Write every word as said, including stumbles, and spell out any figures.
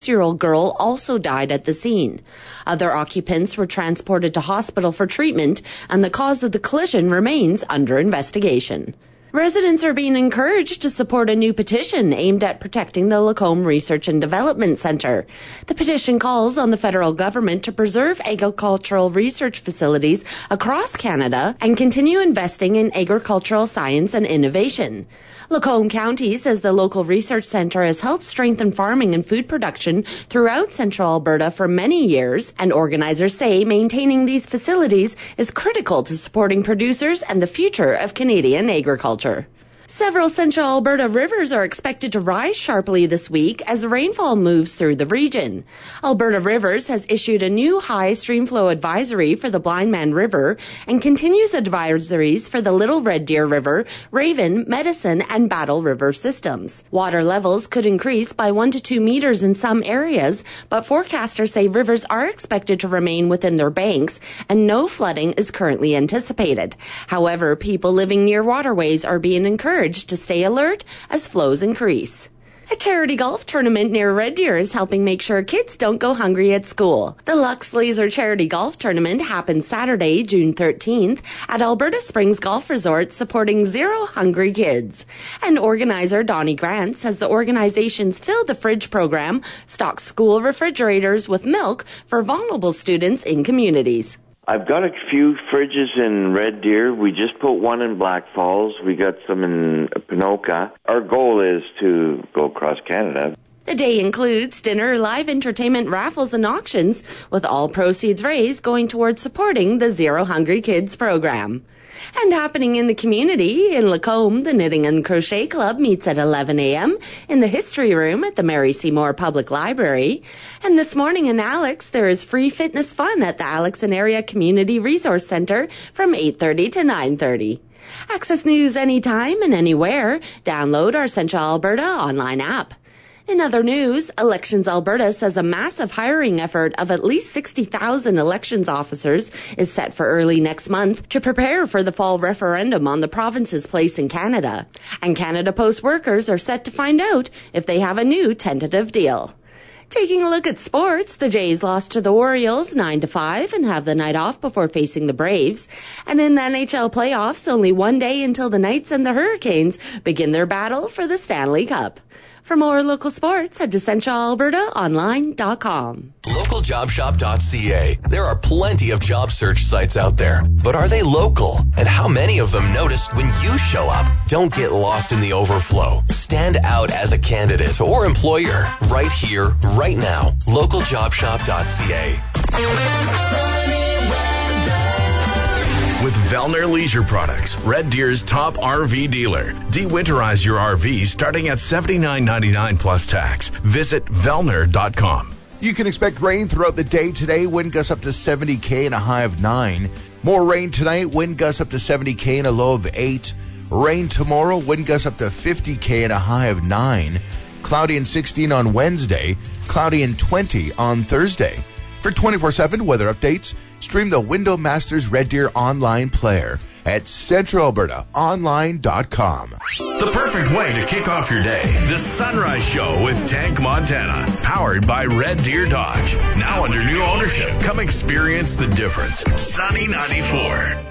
six-year-old girl also died at the scene. Other occupants were transported to hospital for treatment, and the cause of the collision remains under investigation. Residents are being encouraged to support a new petition aimed at protecting the Lacombe Research and Development Centre. The petition calls on the federal government to preserve agricultural research facilities across Canada and continue investing in agricultural science and innovation. Lacombe County says the local research centre has helped strengthen farming and food production throughout central Alberta for many years, and organizers say maintaining these facilities is critical to supporting producers and the future of Canadian agriculture. Several central Alberta rivers are expected to rise sharply this week as rainfall moves through the region. Alberta Rivers has issued a new high streamflow advisory for the Blindman River and continues advisories for the Little Red Deer River, Raven, Medicine, and Battle River systems. Water levels could increase by one to two meters in some areas, but forecasters say rivers are expected to remain within their banks and no flooding is currently anticipated. However, people living near waterways are being encouraged to stay alert as flows increase. A charity golf tournament near Red Deer is helping make sure kids don't go hungry at school. The Lux Laser Charity Golf Tournament happens Saturday, June thirteenth at Alberta Springs Golf Resort, supporting Zero Hungry Kids. And organizer Donnie Grant says the organization's Fill the Fridge program stocks school refrigerators with milk for vulnerable students in communities. I've got a few fridges in Red Deer. We just put one in Black Falls. We got some in Ponoka. Our goal is to go across Canada. The day includes dinner, live entertainment, raffles, and auctions, with all proceeds raised going towards supporting the Zero Hungry Kids program. And happening in the community, in Lacombe, the Knitting and Crochet Club meets at eleven a.m. in the History Room at the Mary Seymour Public Library. And this morning in Alex, there is free fitness fun at the Alex and Area Community Resource Centre from eight thirty to nine thirty. Access news anytime and anywhere. Download our Central Alberta online app. In other news, Elections Alberta says a massive hiring effort of at least sixty thousand elections officers is set for early next month to prepare for the fall referendum on the province's place in Canada. And Canada Post workers are set to find out if they have a new tentative deal. Taking a look at sports, the Jays lost to the Orioles nine to five and have the night off before facing the Braves. And in the N H L playoffs, only one day until the Knights and the Hurricanes begin their battle for the Stanley Cup. For more local sports, head to central alberta online dot com. local job shop dot c a. There are plenty of job search sites out there, but are they local? And how many of them notice when you show up? Don't get lost in the overflow. Stand out as a candidate or employer right here, right now. local job shop dot c a. With Vellner Leisure Products, Red Deer's top R V dealer. De-winterize your R V starting at seventy-nine ninety-nine plus tax. Visit Vellner dot com. You can expect rain throughout the day today. Wind gusts up to seventy K and a high of nine. More rain tonight. Wind gusts up to seventy K and a low of eight. Rain tomorrow. Wind gusts up to fifty K and a high of nine. Cloudy and sixteen on Wednesday. Cloudy and twenty on Thursday. For twenty-four seven weather updates, stream the Window Masters Red Deer online player at central alberta online dot com. The perfect way to kick off your day. The Sunrise Show with Tank Montana. Powered by Red Deer Dodge. Now under new ownership. Come experience the difference. Sunny ninety-four.